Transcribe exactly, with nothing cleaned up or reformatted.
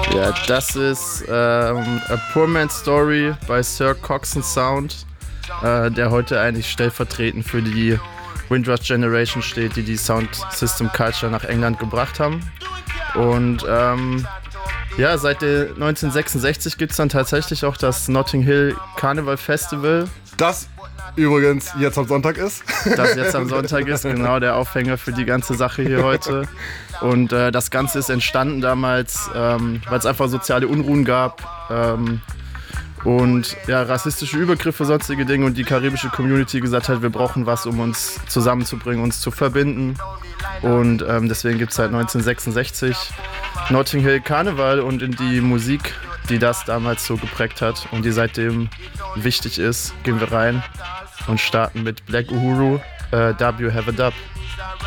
Ja, das ist ähm, A Poor Man's Story bei Sir Coxsone Sound, äh, der heute eigentlich stellvertretend für die Windrush Generation steht, die die Sound System Culture nach England gebracht haben. Und ähm, ja, seit neunzehnhundertsechsundsechzig gibt es dann tatsächlich auch das Notting Hill Carnival Festival. Das übrigens jetzt am Sonntag ist. Das jetzt am Sonntag ist, genau der Aufhänger für die ganze Sache hier heute. Und äh, das Ganze ist entstanden damals, ähm, weil es einfach soziale Unruhen gab ähm, und ja, rassistische Übergriffe, sonstige Dinge, und die karibische Community gesagt hat, wir brauchen was, um uns zusammenzubringen, uns zu verbinden. Und ähm, deswegen gibt es seit neunzehnhundertsechsundsechzig Notting Hill Carnival, und in die Musik, die das damals so geprägt hat und die seitdem wichtig ist, gehen wir rein und starten mit Black Uhuru, äh, Dub You Have a Dub.